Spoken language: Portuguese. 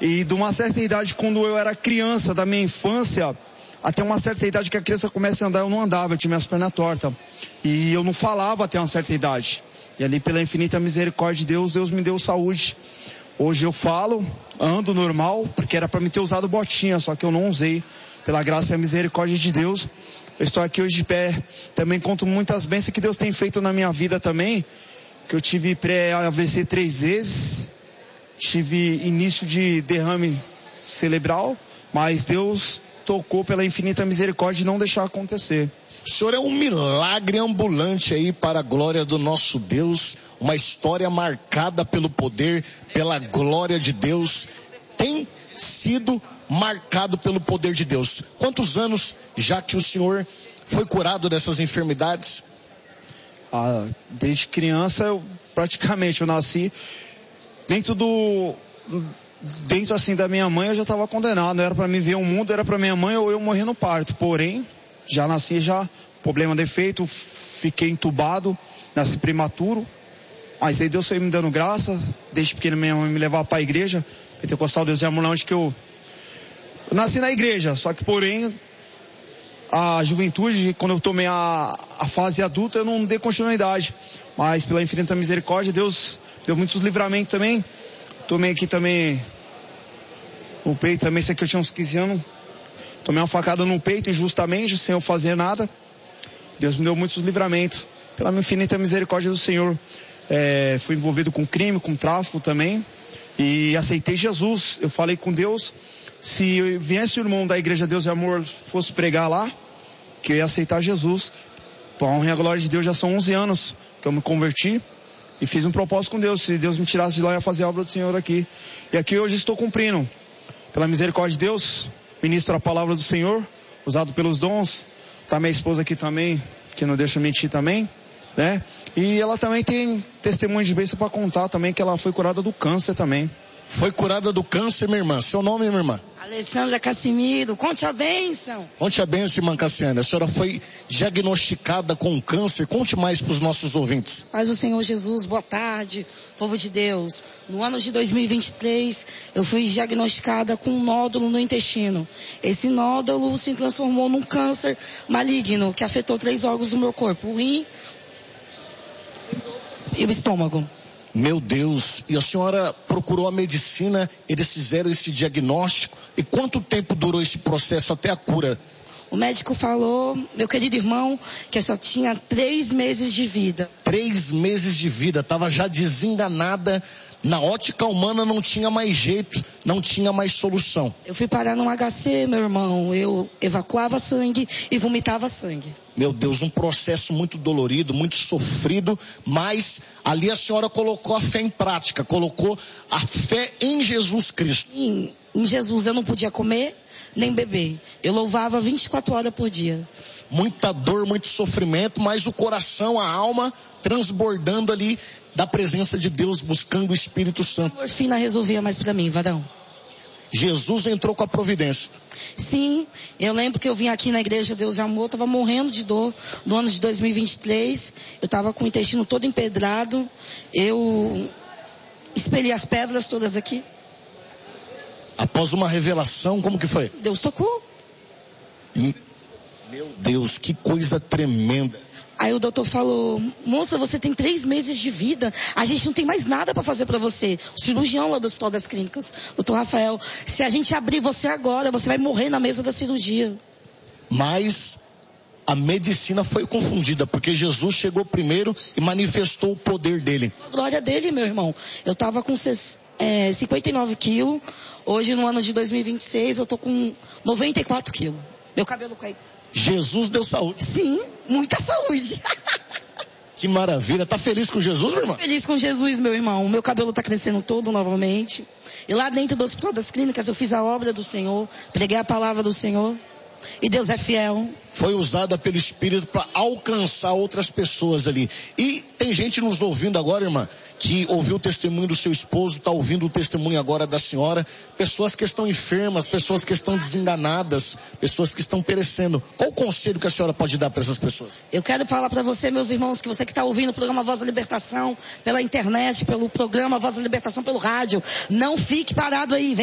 E de uma certa idade, quando eu era criança, da minha infância, até uma certa idade que a criança começa a andar, eu não andava, eu tinha minhas pernas tortas. E eu não falava até uma certa idade. E ali, pela infinita misericórdia de Deus, Deus me deu saúde. Hoje eu falo, ando normal, porque era para me ter usado botinha, só que eu não usei. Pela graça e a misericórdia de Deus, eu estou aqui hoje de pé. Também conto muitas bênçãos que Deus tem feito na minha vida também. Que eu tive pré-AVC 3 vezes. Tive início de derrame cerebral, mas Deus tocou pela infinita misericórdia de não deixar acontecer. O senhor é um milagre ambulante aí para a glória do nosso Deus, uma história marcada pelo poder, pela glória de Deus, tem sido marcado pelo poder de Deus. Quantos anos já que o senhor foi curado dessas enfermidades? Desde criança, eu nasci dentro assim da minha mãe, eu já estava condenado. Não era para mim ver o mundo, era para minha mãe ou eu morrer no parto. Porém, já nasci problema defeito, fiquei entubado, nasci prematuro. Mas aí Deus foi me dando graça, desde pequeno minha mãe me levava para a igreja, Pentecostal Deus é Amor, onde que eu nasci na igreja, só que porém, a juventude, quando eu tomei a fase adulta, eu não dei continuidade. Mas pela infinita misericórdia, Deus deu muitos livramentos também. Tomei aqui também no peito também, isso aqui eu tinha uns 15 anos. Tomei uma facada no peito injustamente, sem eu fazer nada. Deus me deu muitos livramentos. Pela infinita misericórdia do Senhor. Fui envolvido com crime, com tráfico também. E aceitei Jesus. Eu falei com Deus. Se viesse o irmão da Igreja Deus e Amor fosse pregar lá, que eu ia aceitar Jesus. Para a honra e a glória de Deus, já são 11 anos que eu me converti. E fiz um propósito com Deus. Se Deus me tirasse de lá, eu ia fazer a obra do Senhor aqui. E aqui hoje estou cumprindo. Pela misericórdia de Deus, ministro a palavra do Senhor, usado pelos dons. Tá minha esposa aqui também, que não deixa mentir também, né? E ela também tem testemunho de bênção para contar também, que ela foi curada do câncer também. Foi curada do câncer, minha irmã. Seu nome, minha irmã? Alessandra Cassimiro. Conte a bênção. Conte a bênção, irmã Cassiana. A senhora foi diagnosticada com câncer. Conte mais para os nossos ouvintes. Paz do Senhor Jesus, boa tarde, povo de Deus. No ano de 2023, eu fui diagnosticada com um nódulo no intestino. Esse nódulo se transformou num câncer maligno que afetou 3 órgãos do meu corpo: o rim e o estômago. Meu Deus, e a senhora procurou a medicina, eles fizeram esse diagnóstico, e quanto tempo durou esse processo até a cura? O médico falou, meu querido irmão, que eu só tinha 3 meses de vida. 3 meses de vida, estava já desenganada, na ótica humana não tinha mais jeito, não tinha mais solução. Eu fui parar num HC, meu irmão, eu evacuava sangue e vomitava sangue. Meu Deus, um processo muito dolorido, muito sofrido, mas ali a senhora colocou a fé em prática, colocou a fé em Jesus Cristo. Em Jesus eu não podia comer nem beber, eu louvava 24 horas por dia. Muita dor, muito sofrimento, mas o coração, a alma transbordando ali da presença de Deus, buscando o Espírito Santo. A morfina resolvia mais pra mim, varão. Jesus entrou com a providência. Sim, eu lembro que eu vim aqui na Igreja Deus e Amor, estava morrendo de dor no ano de 2023, eu estava com o intestino todo empedrado, eu expeli as pedras todas aqui. Após uma revelação, como que foi? Deus tocou. Meu Deus, que coisa tremenda. Aí o doutor falou, moça, você tem 3 meses de vida, a gente não tem mais nada para fazer para você. O cirurgião lá do Hospital das Clínicas, doutor Rafael, se a gente abrir você agora, você vai morrer na mesa da cirurgia. Mas a medicina foi confundida, porque Jesus chegou primeiro e manifestou o poder dele. A glória dele, meu irmão. Eu estava com 59 quilos, hoje no ano de 2026 eu tô com 94 quilos. Meu cabelo caiu. Jesus deu saúde. Sim, muita saúde. Que maravilha. Tá feliz com Jesus, meu irmão? Feliz com Jesus, meu irmão. Meu cabelo tá crescendo todo novamente. E lá dentro do Hospital das Clínicas eu fiz a obra do Senhor, preguei a palavra do Senhor. E Deus é fiel. Foi usada pelo Espírito para alcançar outras pessoas ali. E tem gente nos ouvindo agora, irmã, que ouviu o testemunho do seu esposo, está ouvindo o testemunho agora da senhora. Pessoas que estão enfermas, pessoas que estão desenganadas, pessoas que estão perecendo. Qual o conselho que a senhora pode dar para essas pessoas? Eu quero falar para você, meus irmãos, que você que está ouvindo o programa Voz da Libertação, pela internet, pelo programa Voz da Libertação, pelo rádio, não fique parado aí.